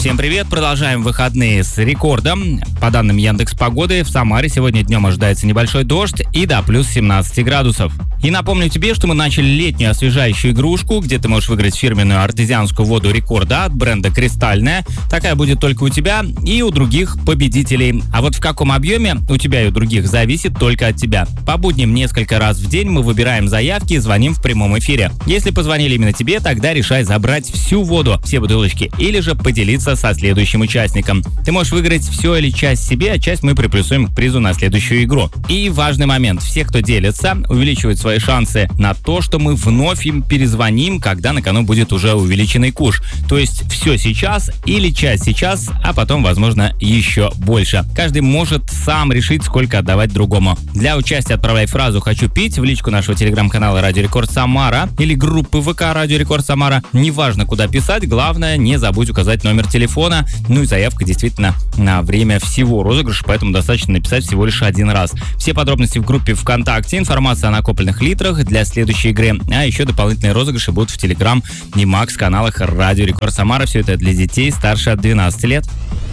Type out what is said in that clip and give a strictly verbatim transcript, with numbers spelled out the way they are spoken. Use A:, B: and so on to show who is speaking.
A: Всем привет! Продолжаем выходные с рекордом. По данным Яндекс.Погоды, в Самаре сегодня днем ожидается небольшой дождь и до плюс семнадцать градусов. И напомню тебе, что мы начали летнюю освежающую игрушку, где ты можешь выиграть фирменную артезианскую воду рекорда от бренда «Кристальная». Такая будет только у тебя и у других победителей. А вот в каком объеме у тебя и у других зависит только от тебя. По будням несколько раз в день мы выбираем заявки и звоним в прямом эфире. Если позвонили именно тебе, тогда решай забрать всю воду, все бутылочки, или же поделиться со следующим участником. Ты можешь выиграть все или часть себе, а часть мы приплюсуем к призу на следующую игру. И важный момент. Все, кто делится, увеличивают свои шансы на то, что мы вновь им перезвоним, когда на кону будет уже увеличенный куш. То есть все сейчас или часть сейчас, а потом, возможно, еще больше. Каждый может сам решить, сколько отдавать другому. Для участия отправляй фразу «Хочу пить» в личку нашего телеграм-канала «Радио Рекорд Самара» или группы ВК «Радио Рекорд Самара». Неважно, куда писать, главное, не забудь указать номер телефона. Ну и заявка действительно на время всего розыгрыша, поэтому достаточно написать всего лишь один раз. Все подробности в группе ВКонтакте, информация о накопленных литрах для следующей игры, а еще дополнительные розыгрыши будут в Телеграм и Макс каналах «Радио Рекорд Самара». Все это для детей старше от двенадцати лет.